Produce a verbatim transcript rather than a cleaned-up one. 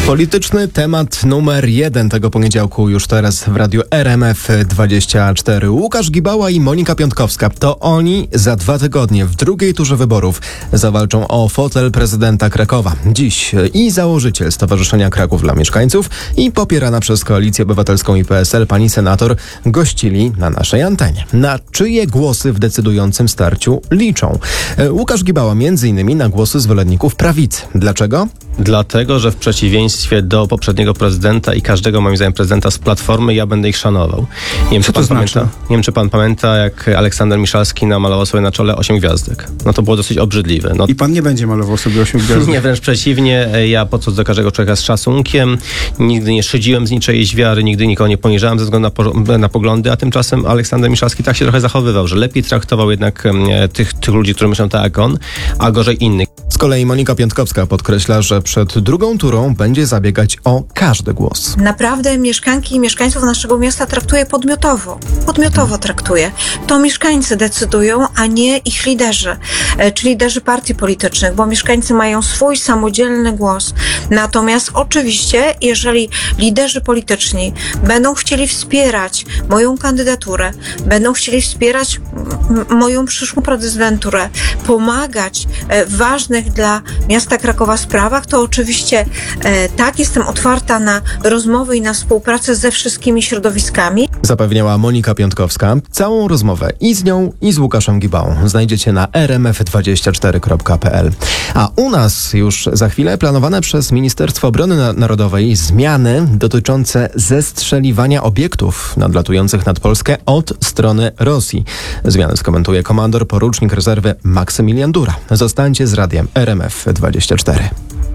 Polityczny temat numer jeden tego poniedziałku już teraz w radiu R M F dwadzieścia cztery. Łukasz Gibała i Monika Piątkowska. To oni za dwa tygodnie w drugiej turze wyborów zawalczą o fotel prezydenta Krakowa. Dziś i założyciel Stowarzyszenia Kraków dla Mieszkańców i popierana przez Koalicję Obywatelską i P S L pani senator gościli na naszej antenie. Na czyje głosy w decydującym starciu liczą? Łukasz Gibała między innymi na głosy zwolenników prawicy. Dlaczego? Dlatego, że w przeciwieństwie do poprzedniego prezydenta i każdego, moim zdaniem, prezydenta z Platformy, ja będę ich szanował. Nie wiem, Co czy to pan znaczy? pamięta, nie wiem, czy pan pamięta, jak Aleksander Miszalski namalował sobie na czole osiem gwiazdek. No to było dosyć obrzydliwe. No, I pan nie będzie malował sobie osiem gwiazdek? nie, wręcz przeciwnie. Ja podchodzę do każdego człowieka z szacunkiem. Nigdy nie szydziłem z niczyjejś wiary, nigdy nikogo nie poniżałem ze względu na, po, na poglądy, a tymczasem Aleksander Miszalski tak się trochę zachowywał, że lepiej traktował jednak e, tych, tych ludzi, którzy myślą tak jak on, a gorzej innych. Z kolei Monika Piątkowska podkreśla, że przed drugą turą będzie zabiegać o każdy głos. Naprawdę mieszkanki i mieszkańców naszego miasta traktuje podmiotowo. Podmiotowo traktuje. To mieszkańcy decydują, a nie ich liderzy, czy liderzy partii politycznych, bo mieszkańcy mają swój samodzielny głos. Natomiast oczywiście, jeżeli liderzy polityczni będą chcieli wspierać moją kandydaturę, będą chcieli wspierać m- moją przyszłą prezydenturę, pomagać w ważnych dla miasta Krakowa sprawach, to oczywiście e, tak, jestem otwarta na rozmowy i na współpracę ze wszystkimi środowiskami. Zapewniała Monika Piątkowska. Całą rozmowę i z nią, i z Łukaszem Gibałą znajdziecie na r m f dwadzieścia cztery kropka p l. A u nas już za chwilę planowane przez Ministerstwo Obrony Narodowej zmiany dotyczące zestrzeliwania obiektów nadlatujących nad Polskę od strony Rosji. Zmiany skomentuje komandor porucznik rezerwy Maksymilian Dura. Zostańcie z radiem R M F dwadzieścia cztery.